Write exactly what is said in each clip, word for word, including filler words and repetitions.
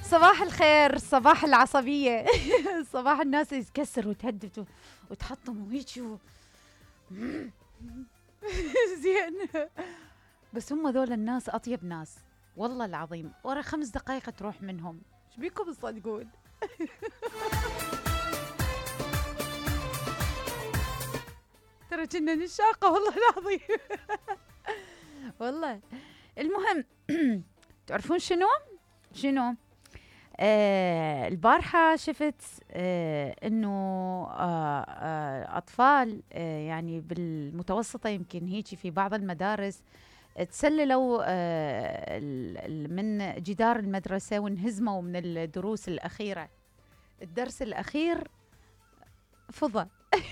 صباح الخير، صباح العصبية. صباح الناس يتكسر وتهدد وتحطم وهيك و... زين. بس هم ذول الناس أطيب ناس والله العظيم، ورا خمس دقائق تروح منهم. ايش بيكم تصدقون؟ ترى كنا نشاقة والله العظيم. والله المهم. تعرفون شنو شنو آه البارحة شفت آه انه آه آه اطفال آه يعني بالمتوسطة يمكن هيك في بعض المدارس تسللوا آه من جدار المدرسة وانهزموا من الدروس الأخيرة. الدرس الأخير فضى.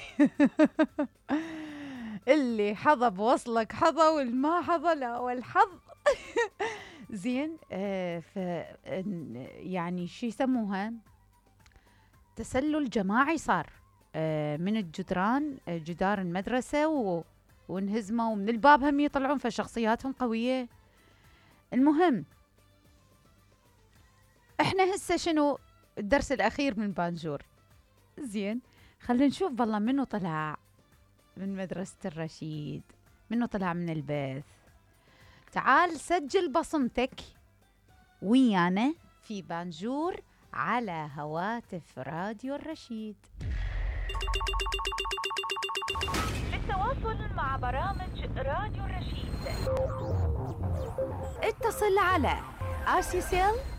اللي حظى بوصلك حظى والما حظى لا والحظ. زين. آه ف يعني شو يسموها، تسلل جماعي صار آه من الجدران آه جدار المدرسة و وانهزموا من الباب، هم يطلعون فشخصياتهم قوية. المهم احنا هسه شنو الدرس الأخير من بانجور. زين، خلينا نشوف والله منو طلع من مدرسة الرشيد، منو طلع من البيت. تعال سجل بصمتك ويانا في بانجور على هواتف راديو الرشيد. للتواصل مع برامج راديو الرشيد اتصل على آر سي سيل